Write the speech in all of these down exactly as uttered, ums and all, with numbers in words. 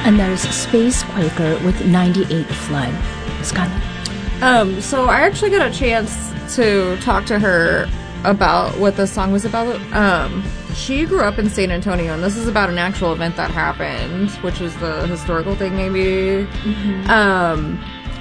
And there's Space Quaker with ninety-eight Flood. Skylar? Um, so I actually got a chance to talk to her about what the song was about. Um, she grew up in San Antonio, and this is about an actual event that happened, which was the historical thing, maybe. Mm-hmm. Um,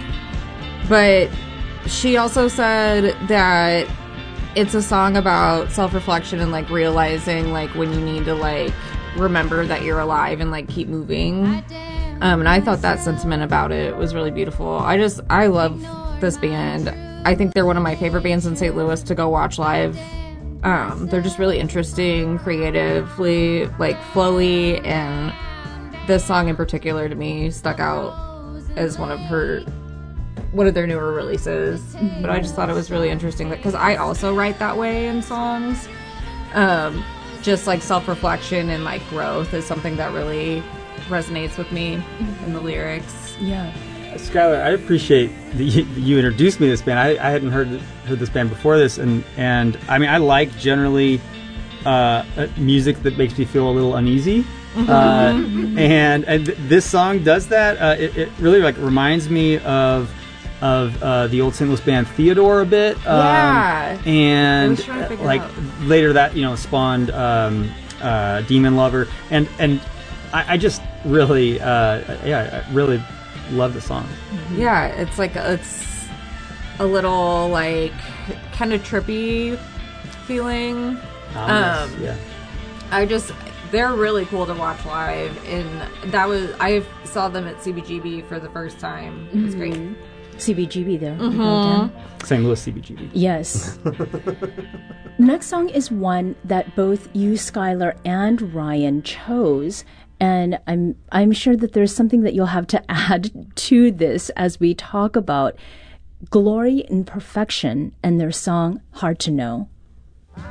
but she also said that it's a song about self-reflection and, like, realizing, like, when you need to, like, remember that you're alive and, like, keep moving. Um, and I thought that sentiment about it was really beautiful. I just, I love this band. I think they're one of my favorite bands in Saint Louis to go watch live. Um, they're just really interesting, creatively, like, flowy, and this song in particular to me stuck out as one of her, one of their newer releases. Mm-hmm. But I just thought it was really interesting because I also write that way in songs. Um, just like self-reflection and like growth is something that really resonates with me mm-hmm. in the lyrics. Yeah. Skylar, I appreciate that you, you introduced me to this band. I, I hadn't heard heard this band before this, and and I mean I like generally uh, music that makes me feel a little uneasy, mm-hmm. uh, and and this song does that. Uh, it, it really like reminds me of of uh, the old Saint Louis band Theodore a bit. Um, yeah, and uh, like later that you know spawned um, uh, Demon Lover, and and I, I just really uh, yeah I really. love the song. Yeah, it's like it's a little like kind of trippy feeling. Um, um, yeah, I just they're really cool to watch live, and that was I saw them at C B G B for the first time. It was mm-hmm. great. C B G B there. Mm-hmm. Saint Louis C B G B. Yes. Next song is one that both you, Skylar, and Ryan chose. And I'm I'm sure that there's something that you'll have to add to this as we talk about Glory in Perfection and their song Hard to Know.